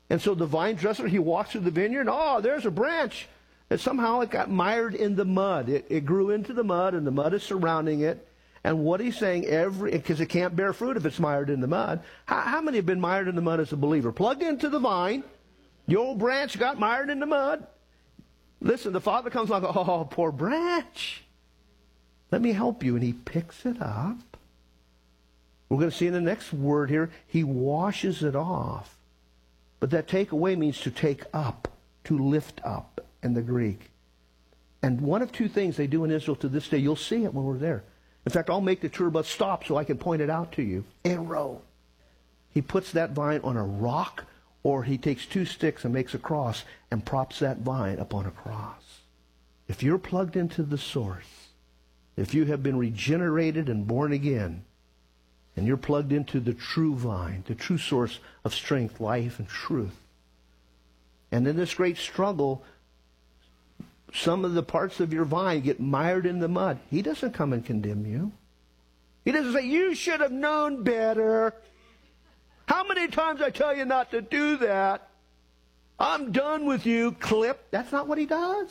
And so the vine dresser, he walks through the vineyard, oh, there's a branch. And somehow it got mired in the mud. It grew into the mud, and the mud is surrounding it. And what he's saying, because it can't bear fruit if it's mired in the mud. How many have been mired in the mud as a believer? Plugged into the vine, the old branch got mired in the mud. Listen, the Father comes along, oh, poor branch. Let me help you. And he picks it up. We're going to see in the next word here, he washes it off. But that take away means to take up, to lift up in the Greek. And one of two things they do in Israel to this day. You'll see it when we're there. In fact, I'll make the tour bus stop so I can point it out to you. Arrow. He puts that vine on a rock, or he takes two sticks and makes a cross and props that vine upon a cross. If you're plugged into the source, if you have been regenerated and born again, and you're plugged into the true vine, the true source of strength, life, and truth. And in this great struggle, some of the parts of your vine get mired in the mud. He doesn't come and condemn you. He doesn't say, you should have known better. How many times I tell you not to do that? I'm done with you, clip. That's not what he does.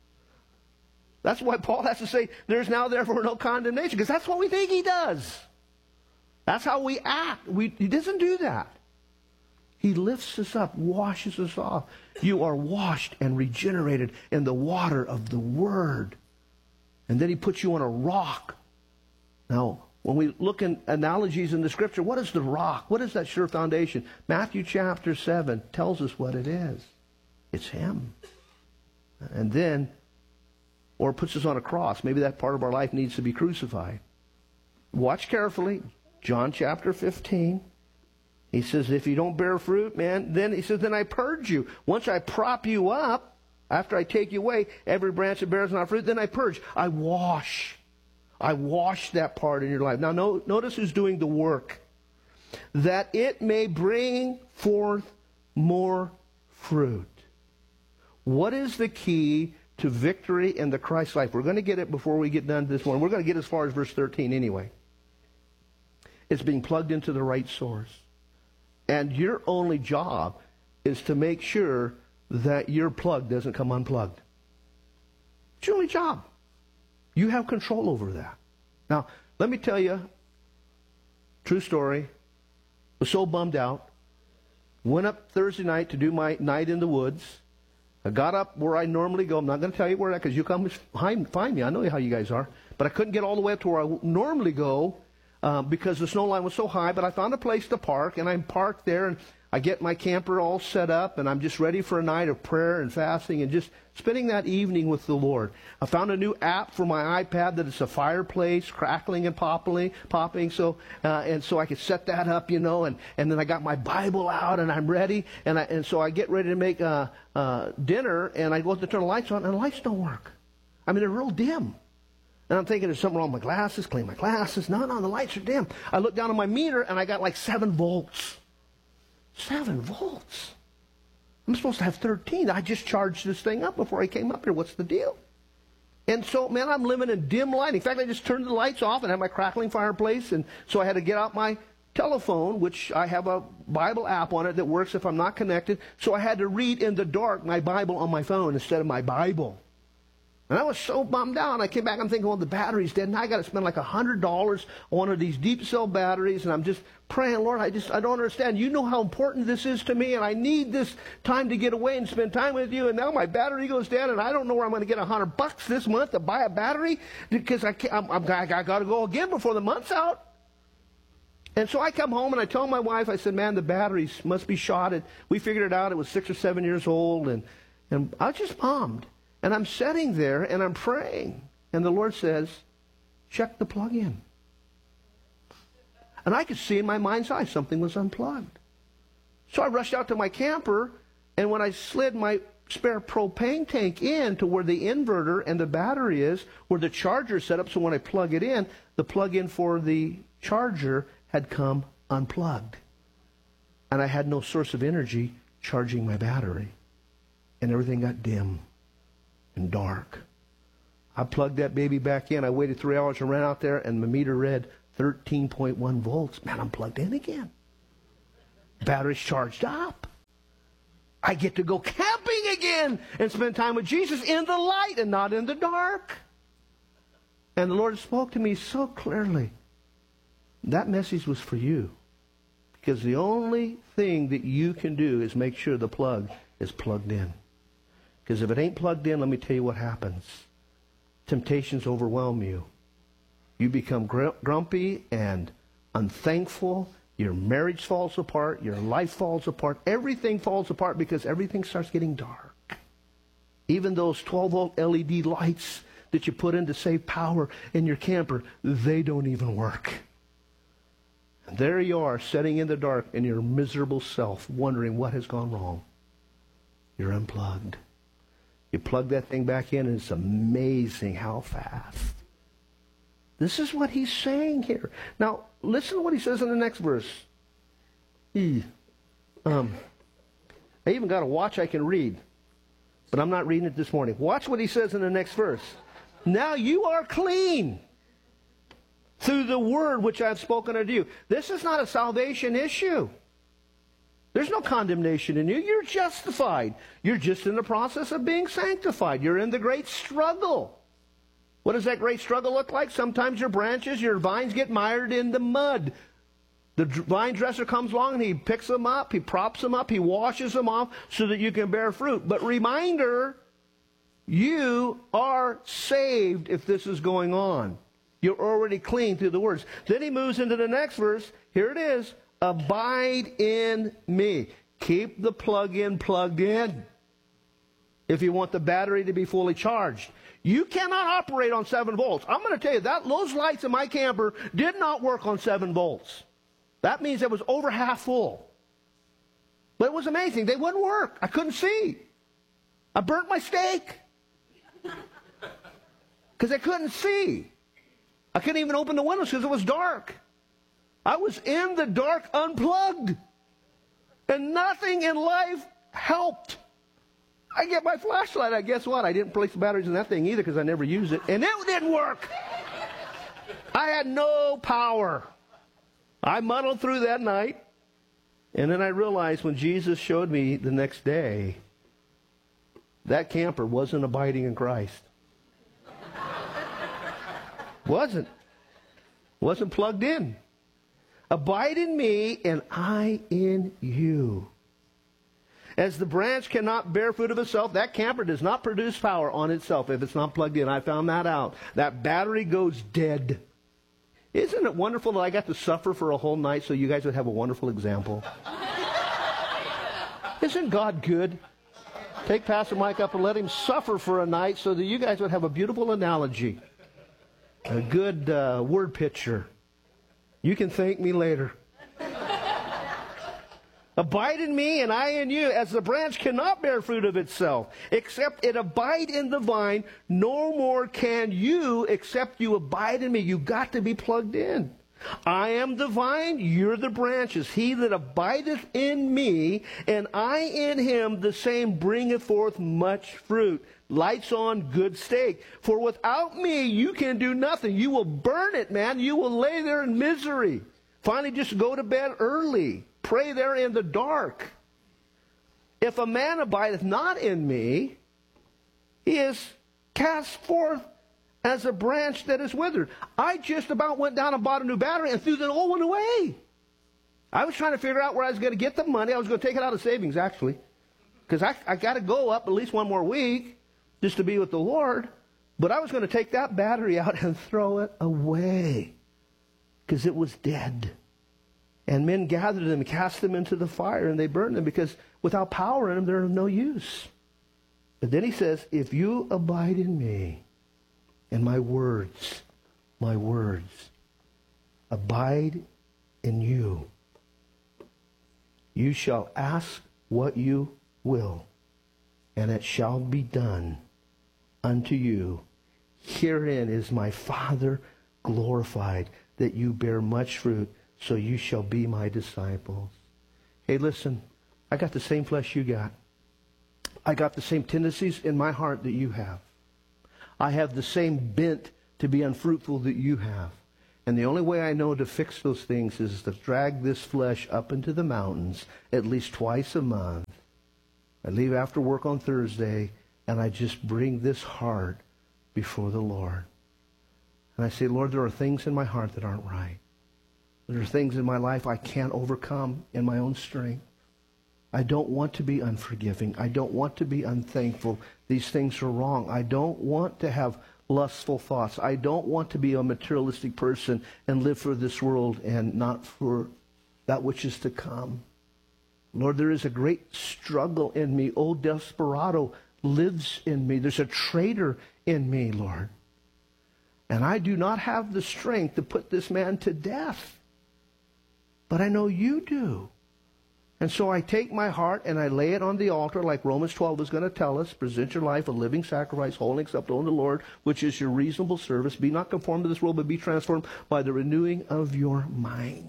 That's why Paul has to say, there's now therefore no condemnation, because that's what we think he does. That's how we act. He doesn't do that. He lifts us up, washes us off. You are washed and regenerated in the water of the Word. And then he puts you on a rock. Now, when we look in analogies in the Scripture, what is the rock? What is that sure foundation? Matthew chapter 7 tells us what it is. It's Him. And then, or puts us on a cross. Maybe that part of our life needs to be crucified. Watch carefully. John chapter 15. He says, if you don't bear fruit, man, then he says, then I purge you. Once I prop you up, after I take you away, every branch that bears not fruit, then I purge. I wash. I wash that part in your life. Now notice who's doing the work. That it may bring forth more fruit. What is the key to victory in the Christ life? We're going to get it before we get done this morning. We're going to get as far as verse 13 anyway. It's being plugged into the right source. And your only job is to make sure that your plug doesn't come unplugged. It's your only job. You have control over that. Now, let me tell you, true story, was so bummed out. Went up Thursday night to do my night in the woods. I got up where I normally go. I'm not going to tell you where that, because you come find me. I know how you guys are. But I couldn't get all the way up to where I normally go. Because the snow line was so high, but I found a place to park, and I'm parked there, and I get my camper all set up, and I'm just ready for a night of prayer and fasting and just spending that evening with the Lord. I found a new app for my iPad that it's a fireplace, crackling and popping, so I could set that up, and then I got my Bible out, and I'm ready, and so I get ready to make dinner, and I go to turn the lights on, and the lights don't work. I mean, they're real dim. And I'm thinking there's something wrong with my glasses, clean my glasses. No, the lights are dim. I look down on my meter, and I got like 7 volts. 7 volts. I'm supposed to have 13. I just charged this thing up before I came up here. What's the deal? And so, man, I'm living in dim lighting. In fact, I just turned the lights off and had my crackling fireplace. And so I had to get out my telephone, which I have a Bible app on it that works if I'm not connected. So I had to read in the dark my Bible on my phone instead of my Bible. And I was so bummed out. I came back, I'm thinking, well, the battery's dead, and I got to spend like $100 on one of these deep cell batteries, and I'm just praying, Lord, I don't understand. You know how important this is to me, and I need this time to get away and spend time with you, and now my battery goes down, and I don't know where I'm going to get $100 this month to buy a battery, because I got to go again before the month's out. And so I come home, and I tell my wife, I said, man, the batteries must be shot. We figured it out. It was 6 or 7 years old, and I was just bummed. And I'm sitting there, and I'm praying. And the Lord says, check the plug in. And I could see in my mind's eye something was unplugged. So I rushed out to my camper, and when I slid my spare propane tank in to where the inverter and the battery is, where the charger is set up, so when I plug it in, the plug-in for the charger had come unplugged. And I had no source of energy charging my battery. And everything got dim and dark. I plugged that baby back in. I waited 3 hours and ran out there, and my meter read 13.1 volts. Man, I'm plugged in again. Battery's charged up. I get to go camping again and spend time with Jesus in the light and not in the dark. And the Lord spoke to me so clearly. That message was for you. Because the only thing that you can do is make sure the plug is plugged in. Because if it ain't plugged in, let me tell you what happens. Temptations overwhelm you. You become grumpy and unthankful. Your marriage falls apart. Your life falls apart. Everything falls apart because everything starts getting dark. Even those 12-volt LED lights that you put in to save power in your camper, they don't even work. And there you are, sitting in the dark in your miserable self, wondering what has gone wrong. You're unplugged. You plug that thing back in, and it's amazing how fast. This is what he's saying here. Now, listen to what he says in the next verse. I even got a watch I can read, but I'm not reading it this morning. Watch what he says in the next verse. Now you are clean through the word which I have spoken unto you. This is not a salvation issue. There's no condemnation in you. You're justified. You're just in the process of being sanctified. You're in the great struggle. What does that great struggle look like? Sometimes your branches, your vines get mired in the mud. The vine dresser comes along and he picks them up, he props them up, he washes them off so that you can bear fruit. But reminder, you are saved if this is going on. You're already clean through the words. Then he moves into the next verse. Here it is. Abide in me. Keep the plug-in plugged in if you want the battery to be fully charged. You cannot operate on 7 volts. I'm going to tell you that those lights in my camper did not work on 7 volts. That means it was over half full. But it was amazing. They wouldn't work. I couldn't see. I burnt my steak because I couldn't see. I couldn't even open the windows because it was dark. I was in the dark, unplugged. And nothing in life helped. I get my flashlight. I guess what? I didn't place the batteries in that thing either because I never used it. And it didn't work. I had no power. I muddled through that night. And then I realized when Jesus showed me the next day, that camper wasn't abiding in Christ. Wasn't plugged in. Abide in me and I in you. As the branch cannot bear fruit of itself, that camper does not produce power on itself if it's not plugged in. I found that out. That battery goes dead. Isn't it wonderful that I got to suffer for a whole night so you guys would have a wonderful example? Isn't God good? Take Pastor Mike up and let him suffer for a night so that you guys would have a beautiful analogy. A good word picture. You can thank me later. Abide in me and I in you, as the branch cannot bear fruit of itself, except it abide in the vine, no more can you except you abide in me. You've got to be plugged in. I am the vine, you're the branches. He that abideth in me, and I in him, the same bringeth forth much fruit. Lights on, good steak. For without me, you can do nothing. You will burn it, man. You will lay there in misery. Finally, just go to bed early. Pray there in the dark. If a man abideth not in me, he is cast forth as a branch that is withered. I just about went down and bought a new battery and threw the old one away. I was trying to figure out where I was going to get the money. I was going to take it out of savings, actually. Because I got to go up at least one more week just to be with the Lord. But I was going to take that battery out and throw it away because it was dead. And men gathered them and cast them into the fire, and they burned them because without power in them, they're of no use. But then he says, if you abide in me, and my words abide in you, you shall ask what you will, and it shall be done unto you. Herein is my Father glorified, that you bear much fruit, so you shall be my disciples. Hey, listen, I got the same flesh you got. I got the same tendencies in my heart that you have. I have the same bent to be unfruitful that you have. And the only way I know to fix those things is to drag this flesh up into the mountains at least twice a month. I leave after work on Thursday, and I just bring this heart before the Lord. And I say, Lord, there are things in my heart that aren't right. There are things in my life I can't overcome in my own strength. I don't want to be unforgiving. I don't want to be unthankful. These things are wrong. I don't want to have lustful thoughts. I don't want to be a materialistic person and live for this world and not for that which is to come. Lord, there is a great struggle in me. Old desperado lives in me. There's a traitor in me, Lord. And I do not have the strength to put this man to death. But I know you do. And so I take my heart and I lay it on the altar like Romans 12 is going to tell us. Present your life a living sacrifice, holy and acceptable unto the Lord, which is your reasonable service. Be not conformed to this world, but be transformed by the renewing of your mind.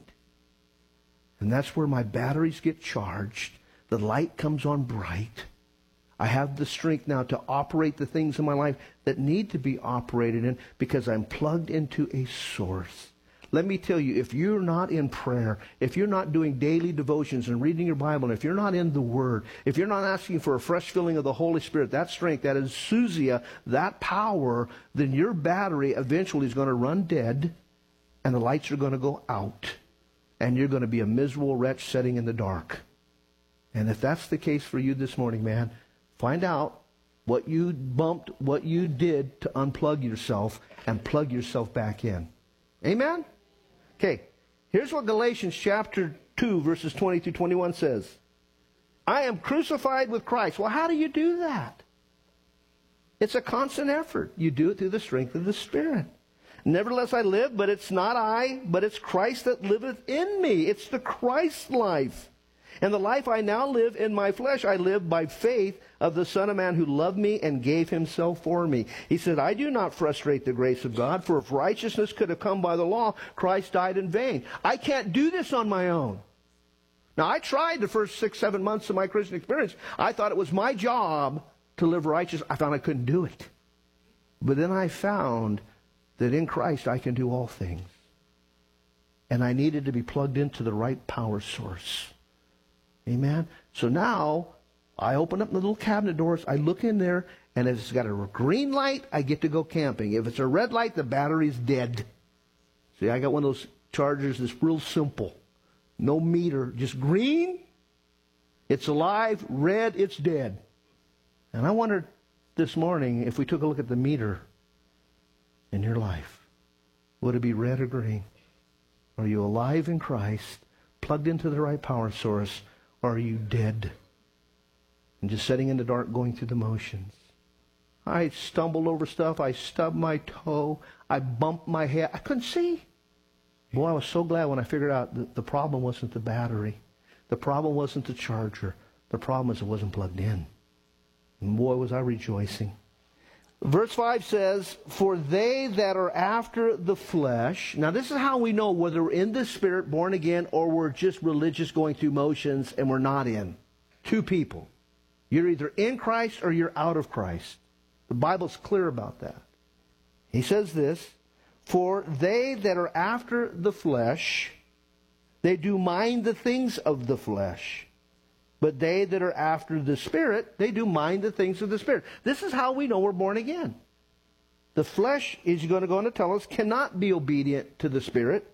And that's where my batteries get charged. The light comes on bright. I have the strength now to operate the things in my life that need to be operated in because I'm plugged into a source. Let me tell you, if you're not in prayer, if you're not doing daily devotions and reading your Bible, and if you're not in the Word, if you're not asking for a fresh filling of the Holy Spirit, that strength, that exousia, that power, then your battery eventually is going to run dead, and the lights are going to go out, and you're going to be a miserable wretch sitting in the dark. And if that's the case for you this morning, man, find out what you bumped, what you did to unplug yourself, and plug yourself back in. Amen? Okay, here's what Galatians chapter 2, verses 20 through 21 says. I am crucified with Christ. Well, how do you do that? It's a constant effort. You do it through the strength of the Spirit. Nevertheless I live, but it's not I, but it's Christ that liveth in me. It's the Christ life. And the life I now live in my flesh, I live by faith of the Son of Man who loved me and gave himself for me. He said, I do not frustrate the grace of God, for if righteousness could have come by the law, Christ died in vain. I can't do this on my own. Now, I tried the first 6-7 months of my Christian experience. I thought it was my job to live righteous. I found I couldn't do it. But then I found that in Christ I can do all things. And I needed to be plugged into the right power source. Amen? So now, I open up the little cabinet doors, I look in there, and if it's got a green light, I get to go camping. If it's a red light, the battery's dead. See, I got one of those chargers that's real simple. No meter, just green, it's alive, red, it's dead. And I wondered this morning if we took a look at the meter in your life. Would it be red or green? Are you alive in Christ, plugged into the right power source, or are you dead and just sitting in the dark going through the motions? I stumbled over stuff. I stubbed my toe. I bumped my head. I couldn't see. Boy, I was so glad when I figured out that the problem wasn't the battery. The problem wasn't the charger. The problem was it wasn't plugged in. And boy, was I rejoicing. Verse 5 says, for they that are after the flesh. Now this is how we know whether we're in the Spirit, born again, or we're just religious going through motions and we're not in. Two people. You're either in Christ or you're out of Christ. The Bible's clear about that. He says this, for they that are after the flesh, they do mind the things of the flesh. But they that are after the Spirit, they do mind the things of the Spirit. This is how we know we're born again. The flesh, is going to tell us, cannot be obedient to the Spirit.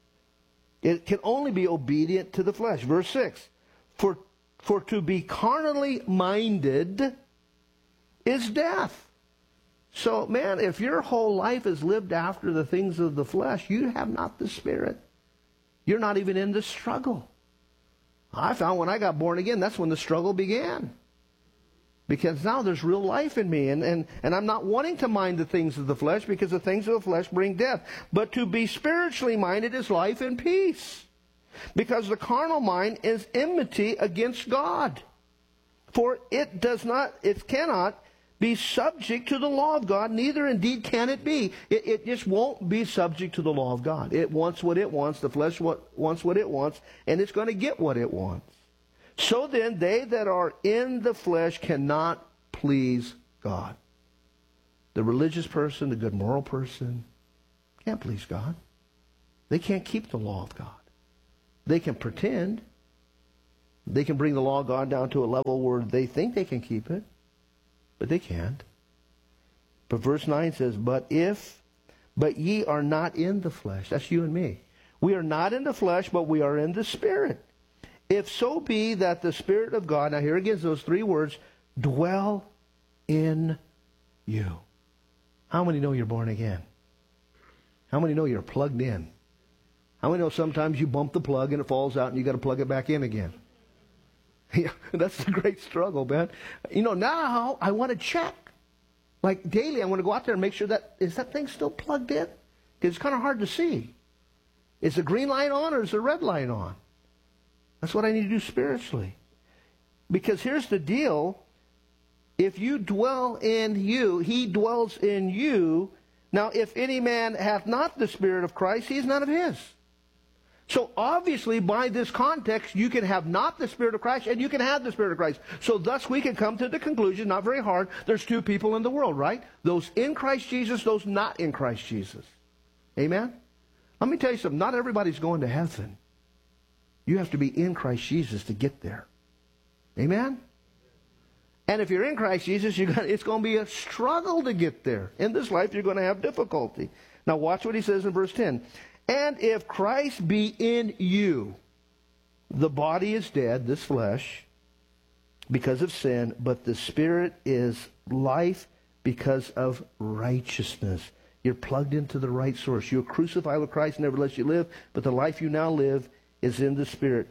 It can only be obedient to the flesh. Verse 6, for to be carnally minded is death. So, man, if your whole life is lived after the things of the flesh, you have not the Spirit. You're not even in the struggle. I found when I got born again, that's when the struggle began. Because now there's real life in me. And I'm not wanting to mind the things of the flesh because the things of the flesh bring death. But to be spiritually minded is life and peace. Because the carnal mind is enmity against God. For it cannot be subject to the law of God, neither indeed can it be. It just won't be subject to the law of God. It wants what it wants, the flesh wants what it wants, and it's going to get what it wants. So then, they that are in the flesh cannot please God. The religious person, the good moral person, can't please God. They can't keep the law of God. They can pretend. They can bring the law of God down to a level where they think they can keep it, but they can't. But verse 9 says, but ye are not in the flesh. That's you and me. We are not in the flesh, but we are in the Spirit. If so be that the Spirit of God, now here again those three words, dwell in you. How many know you're born again? How many know you're plugged in? How many know sometimes you bump the plug and it falls out and you got to plug it back in again? Yeah, that's a great struggle, man. Now I want to check. Like daily, I want to go out there and make sure is that thing still plugged in? Because it's kind of hard to see. Is the green light on or is the red light on? That's what I need to do spiritually. Because here's the deal. If you dwell in you, he dwells in you. Now, if any man hath not the Spirit of Christ, he is none of his. So obviously, by this context, you can have not the Spirit of Christ and you can have the Spirit of Christ. So thus we can come to the conclusion, not very hard, there's two people in the world, right? Those in Christ Jesus, those not in Christ Jesus. Amen? Let me tell you something. Not everybody's going to heaven. You have to be in Christ Jesus to get there. Amen? And if you're in Christ Jesus, it's going to be a struggle to get there. In this life, you're going to have difficulty. Now watch what he says in verse 10. And if Christ be in you, the body is dead, this flesh, because of sin, but the Spirit is life because of righteousness. You're plugged into the right source. You're crucified with Christ, nevertheless you live, but the life you now live is in the Spirit.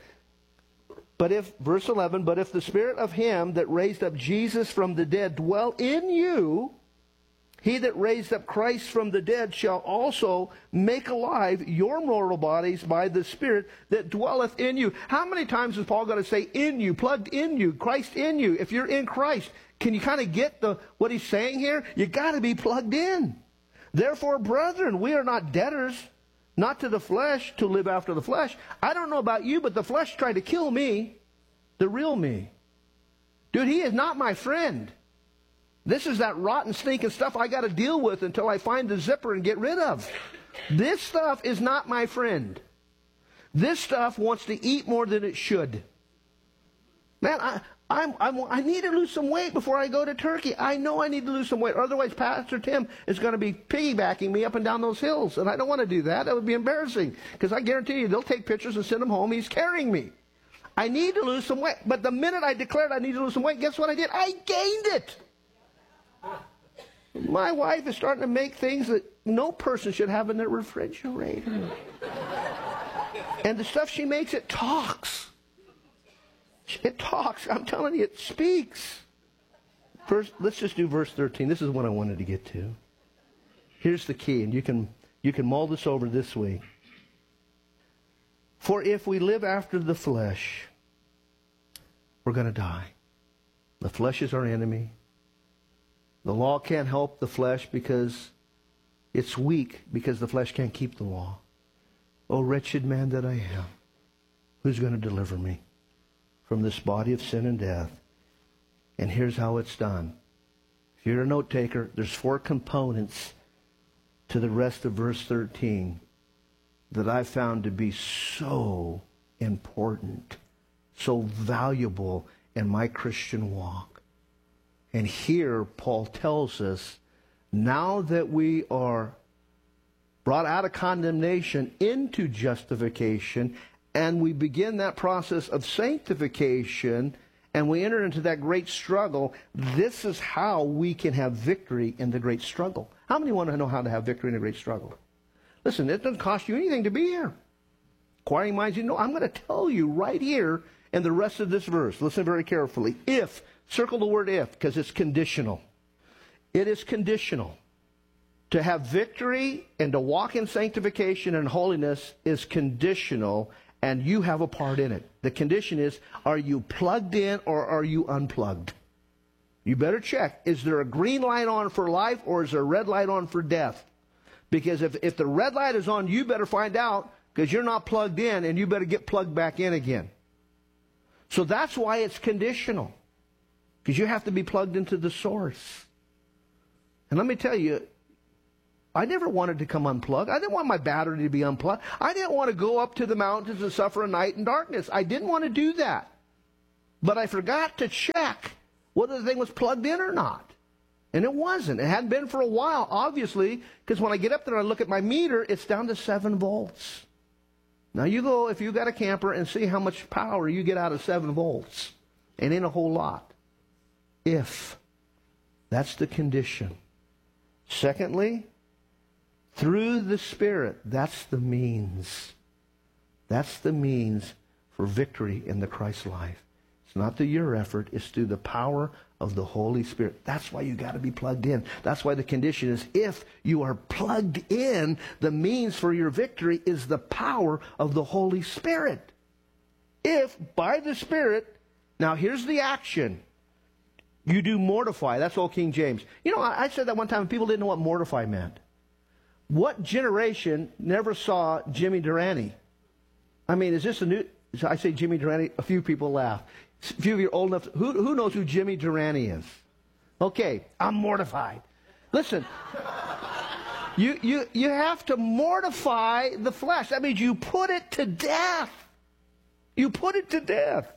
Verse 11, but if the Spirit of him that raised up Jesus from the dead dwell in you, he that raised up Christ from the dead shall also make alive your mortal bodies by the Spirit that dwelleth in you. How many times is Paul got to say in you, plugged in you, Christ in you? If you're in Christ, can you kind of get what he's saying here? You got to be plugged in. Therefore, brethren, we are not debtors, not to the flesh, to live after the flesh. I don't know about you, but the flesh tried to kill me, the real me. Dude, he is not my friend. This is that rotten, stinking stuff I got to deal with until I find the zipper and get rid of. This stuff is not my friend. This stuff wants to eat more than it should. Man, I need to lose some weight before I go to Turkey. I know I need to lose some weight. Otherwise, Pastor Tim is going to be piggybacking me up and down those hills. And I don't want to do that. That would be embarrassing. Because I guarantee you, they'll take pictures and send them home. He's carrying me. I need to lose some weight. But the minute I declared I need to lose some weight, guess what I did? I gained it. My wife is starting to make things that no person should have in their refrigerator. And the stuff she makes, it talks. It talks. I'm telling you, it speaks. Let's just do verse 13. This is what I wanted to get to. Here's the key, and you can mull this over this way. For if we live after the flesh, we're going to die. The flesh is our enemy. The law can't help the flesh because it's weak, because the flesh can't keep the law. Oh, wretched man that I am, who's going to deliver me from this body of sin and death? And here's how it's done. If you're a note taker, there's 4 components to the rest of verse 13 that I found to be so important, so valuable in my Christian walk. And here, Paul tells us, now that we are brought out of condemnation into justification, and we begin that process of sanctification, and we enter into that great struggle, this is how we can have victory in the great struggle. How many want to know how to have victory in a great struggle? Listen, it doesn't cost you anything to be here. Inquiring minds, I'm going to tell you right here in the rest of this verse. Listen very carefully. If, circle the word if, because it's conditional. It is conditional. To have victory and to walk in sanctification and holiness is conditional, and you have a part in it. The condition is, are you plugged in or are you unplugged? You better check. Is there a green light on for life or is there a red light on for death? Because if the red light is on, you better find out, because you're not plugged in, and you better get plugged back in again. So that's why it's conditional. Because you have to be plugged into the source. And let me tell you, I never wanted to come unplugged. I didn't want my battery to be unplugged. I didn't want to go up to the mountains and suffer a night in darkness. I didn't want to do that. But I forgot to check whether the thing was plugged in or not. And it wasn't. It hadn't been for a while, obviously, because when I get up there and I look at my meter, it's down to 7 volts. Now you go, if you got a camper, and see how much power you get out of 7 volts. And ain't a whole lot. If. That's the condition. Secondly, through the Spirit. That's the means. That's the means for victory in the Christ life. It's not through your effort. It's through the power of the Holy Spirit. That's why you got to be plugged in. That's why the condition is, if you are plugged in, the means for your victory is the power of the Holy Spirit. If, by the Spirit, now here's the action. You do mortify. That's old King James. You know, I said that one time and people didn't know what mortify meant. What generation never saw Jimmy Durante? I mean, is this a new... I say Jimmy Durante, a few people laugh. A few of you are old enough. Who knows who Jimmy Durante is? Okay, I'm mortified. Listen, you have to mortify the flesh. That means you put it to death. You put it to death.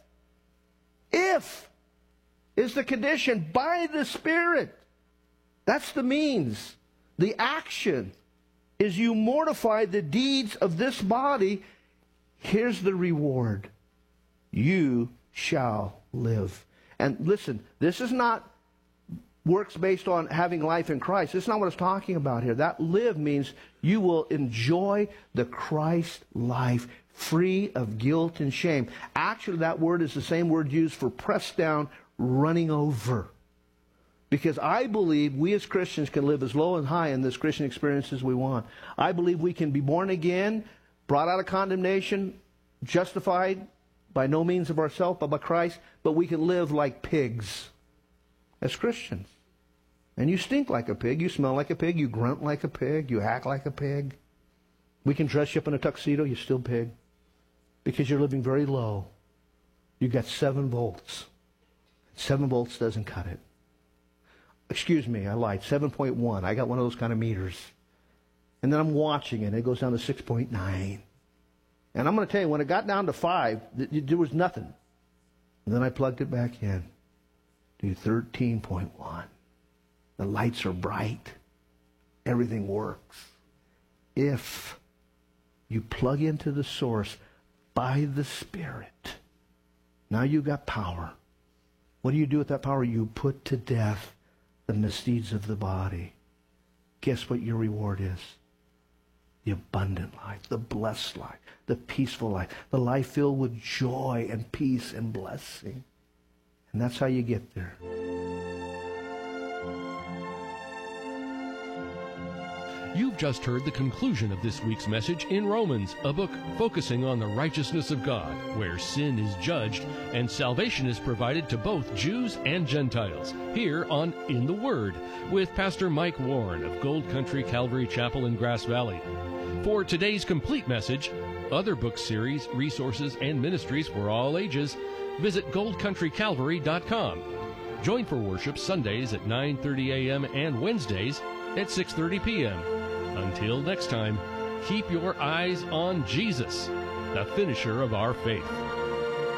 If is the condition, by the Spirit. That's the means. The action is you mortify the deeds of this body. Here's the reward. You shall live. And listen, this is not works based on having life in Christ. This is not what it's talking about here. That live means you will enjoy the Christ life free of guilt and shame. Actually, that word is the same word used for pressed down, running over. Because I believe we as Christians can live as low and high in this Christian experience as we want. I believe we can be born again, brought out of condemnation, justified by no means of ourselves, but by Christ, but we can live like pigs as Christians. And you stink like a pig, you smell like a pig, you grunt like a pig, you act like a pig. We can dress you up in a tuxedo, you're still pig. Because you're living very low. You got 7 volts. 7 volts doesn't cut it. Excuse me, I lied. 7.1. I got one of those kind of meters. And then I'm watching it. It goes down to 6.9. And I'm going to tell you, when it got down to 5, there was nothing. And then I plugged it back in. Do 13.1. The lights are bright. Everything works. If you plug into the source by the Spirit, now you got power. What do you do with that power? You put to death the misdeeds of the body. Guess what your reward is? The abundant life, the blessed life, the peaceful life, the life filled with joy and peace and blessing. And that's how you get there. You've just heard the conclusion of this week's message in Romans, a book focusing on the righteousness of God, where sin is judged and salvation is provided to both Jews and Gentiles, here on In the Word, with Pastor Mike Warren of Gold Country Calvary Chapel in Grass Valley. For today's complete message, other book series, resources, and ministries for all ages, visit goldcountrycalvary.com. Join for worship Sundays at 9:30 a.m. and Wednesdays at 6:30 p.m. Until next time, keep your eyes on Jesus, the finisher of our faith.